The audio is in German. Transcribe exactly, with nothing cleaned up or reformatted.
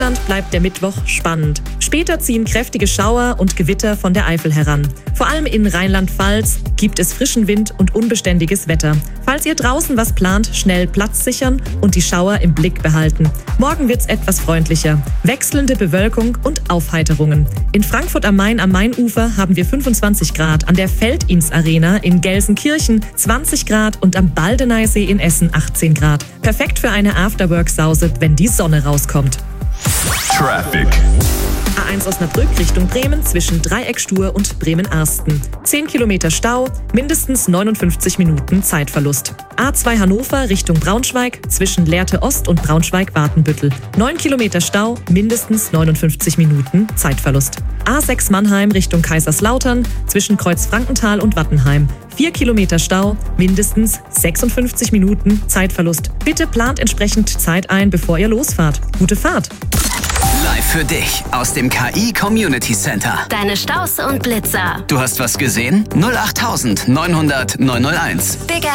Bleibt der Mittwoch spannend. Später ziehen kräftige Schauer und Gewitter von der Eifel heran. Vor allem in Rheinland-Pfalz gibt es frischen Wind und unbeständiges Wetter. Falls ihr draußen was plant, schnell Platz sichern und die Schauer im Blick behalten. Morgen wird's etwas freundlicher. Wechselnde Bewölkung und Aufheiterungen. In Frankfurt am Main am Mainufer haben wir fünfundzwanzig Grad, an der Feldins Arena in Gelsenkirchen zwanzig Grad und am Baldeneysee in Essen achtzehn Grad. Perfekt für eine Afterwork-Sause, wenn die Sonne rauskommt. Traffic. A eins Osnabrück Richtung Bremen zwischen Dreieckstuhr und Bremen-Arsten. zehn Kilometer Stau, mindestens neunundfünfzig Minuten Zeitverlust. A zwei Hannover Richtung Braunschweig zwischen Lehrte Ost und Braunschweig-Watenbüttel. neun Kilometer Stau, mindestens neunundfünfzig Minuten Zeitverlust. A sechs Mannheim Richtung Kaiserslautern zwischen Kreuzfrankenthal und Wattenheim. vier Kilometer Stau, mindestens sechsundfünfzig Minuten Zeitverlust. Bitte plant entsprechend Zeit ein, bevor ihr losfahrt. Gute Fahrt! Live für dich aus dem K I Community Center. Deine Staus und Blitzer. Du hast was gesehen? null acht neunhundert neunhunderteins. Big